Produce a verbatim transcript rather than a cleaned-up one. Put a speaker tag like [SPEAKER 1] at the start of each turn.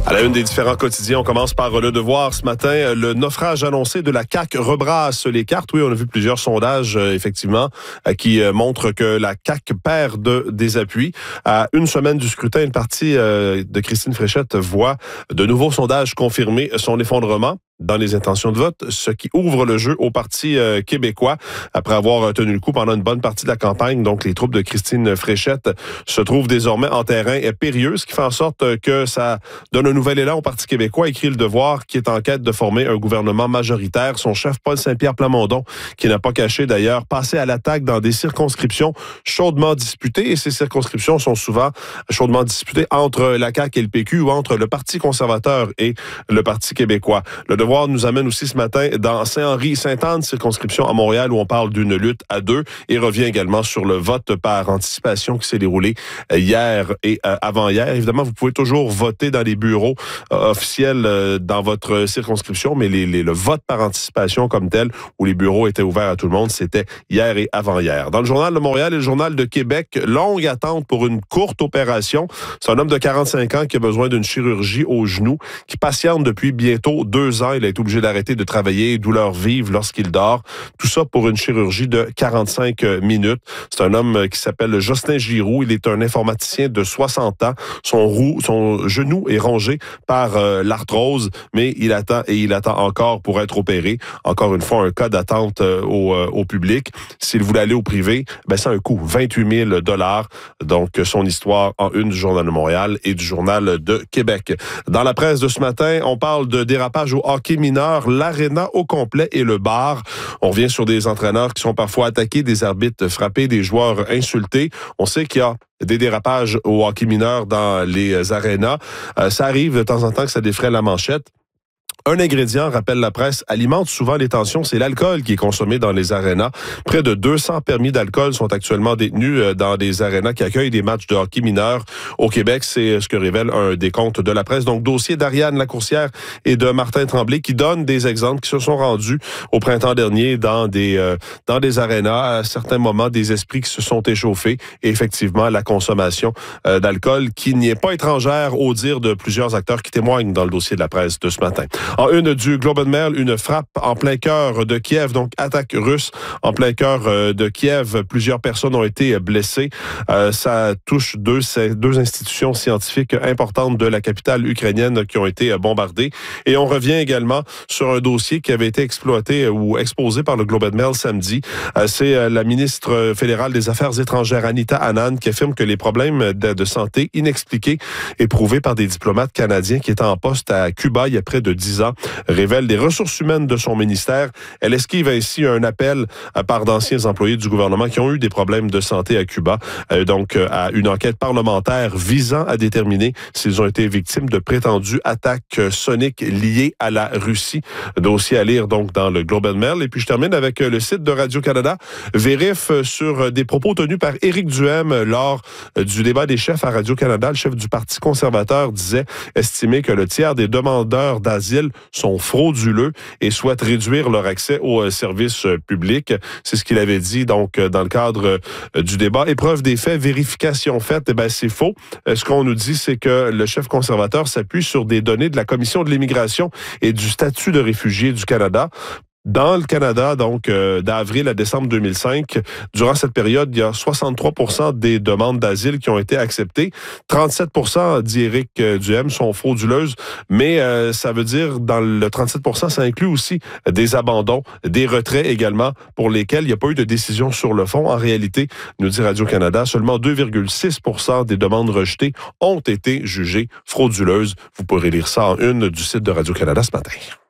[SPEAKER 1] À la une des différents quotidiens, on commence par Le Devoir ce matin. Le naufrage annoncé de la C A Q rebrasse les cartes. Oui, on a vu plusieurs sondages, euh, effectivement, euh, qui euh, montrent que la C A Q perd de, des appuis. À une semaine du scrutin, une partie euh, de Christine Fréchette voit de nouveaux sondages confirmer son effondrement dans les intentions de vote, ce qui ouvre le jeu au Parti euh, québécois après avoir tenu le coup pendant une bonne partie de la campagne. Donc, les troupes de Christine Fréchette se trouvent désormais en terrain périlleux, ce qui fait en sorte que ça donne un nouvel élan au Parti québécois, écrit Le Devoir, qui est en quête de former un gouvernement majoritaire. Son chef, Paul Saint-Pierre Plamondon, qui n'a pas caché d'ailleurs, passé à l'attaque dans des circonscriptions chaudement disputées, et ces circonscriptions sont souvent chaudement disputées entre la C A Q et le P Q ou entre le Parti conservateur et le Parti québécois. Le Devoir nous amène aussi ce matin dans Saint-Henri-Sainte-Anne, circonscription à Montréal, où on parle d'une lutte à deux, et revient également sur le vote par anticipation qui s'est déroulé hier et avant-hier. Évidemment, vous pouvez toujours voter dans les bureaux euh, officiels euh, dans votre circonscription, mais les, les, le vote par anticipation comme tel, où les bureaux étaient ouverts à tout le monde, c'était hier et avant-hier. Dans le Journal de Montréal et le Journal de Québec, longue attente pour une courte opération. C'est un homme de quarante-cinq ans qui a besoin d'une chirurgie au genou, qui patiente depuis bientôt deux ans. Il a été obligé d'arrêter de travailler, douleur vive lorsqu'il dort. Tout ça pour une chirurgie de quarante-cinq minutes. C'est un homme qui s'appelle Jocelyn Giroux. Il est un informaticien de soixante ans. Son, roux, son genou est rongé par euh, l'arthrose, mais il attend et il attend encore pour être opéré. Encore une fois, un cas d'attente euh, au, euh, au public. S'il voulait aller au privé, ben c'est un coût, vingt-huit mille dollars. Donc, son histoire en une du Journal de Montréal et du Journal de Québec. Dans la presse de ce matin, on parle de dérapage au hockey mineur, l'aréna au complet et le bar. On revient sur des entraîneurs qui sont parfois attaqués, des arbitres frappés, des joueurs insultés. On sait qu'il y a des dérapages au hockey mineur dans les arénas. Euh, ça arrive de temps en temps que ça défraie la manchette. Un ingrédient, rappelle la presse, alimente souvent les tensions, c'est l'alcool qui est consommé dans les arénas. Près de deux cents permis d'alcool sont actuellement détenus dans des arénas qui accueillent des matchs de hockey mineurs au Québec. C'est ce que révèle un décompte de la presse. Donc, dossier d'Ariane Lacourcière et de Martin Tremblay qui donnent des exemples qui se sont rendus au printemps dernier dans des euh, dans des arénas. À certains moments, des esprits qui se sont échauffés et effectivement, la consommation euh, d'alcool qui n'y est pas étrangère au dire de plusieurs acteurs qui témoignent dans le dossier de la presse de ce matin. En une du Globe and Mail, une frappe en plein cœur de Kiev, donc attaque russe en plein cœur de Kiev. Plusieurs personnes ont été blessées. Euh, ça touche deux, deux institutions scientifiques importantes de la capitale ukrainienne qui ont été bombardées. Et on revient également sur un dossier qui avait été exploité ou exposé par le Globe and Mail samedi. Euh, c'est la ministre fédérale des Affaires étrangères, Anita Anand, qui affirme que les problèmes de, de santé inexpliqués éprouvés par des diplomates canadiens qui étaient en poste à Cuba il y a près de dix ans révèle des ressources humaines de son ministère. Elle esquive ainsi un appel par d'anciens employés du gouvernement qui ont eu des problèmes de santé à Cuba, euh, donc à une enquête parlementaire visant à déterminer s'ils ont été victimes de prétendues attaques soniques liées à la Russie. Dossier à lire donc dans le Globe and Mail. Et puis je termine avec le site de Radio-Canada. Vérif sur des propos tenus par Éric Duhem lors du débat des chefs à Radio-Canada. Le chef du Parti conservateur disait estimer que le tiers des demandeurs d'asile sont frauduleux et souhaitent réduire leur accès aux services publics. C'est ce qu'il avait dit donc dans le cadre du débat. Épreuve des faits, vérification faite, eh ben c'est faux. Ce qu'on nous dit, c'est que le chef conservateur s'appuie sur des données de la Commission de l'immigration et du statut de réfugié du Canada. Dans le Canada, donc, euh, d'avril à décembre deux mille cinq, durant cette période, il y a soixante-trois pour cent des demandes d'asile qui ont été acceptées. trente-sept pour cent, dit Éric Duhem, sont frauduleuses, mais euh, ça veut dire, dans le trente-sept pour cent, ça inclut aussi des abandons, des retraits également, pour lesquels il n'y a pas eu de décision sur le fond. En réalité, nous dit Radio-Canada, seulement deux virgule six pour cent des demandes rejetées ont été jugées frauduleuses. Vous pourrez lire ça en une du site de Radio-Canada ce matin.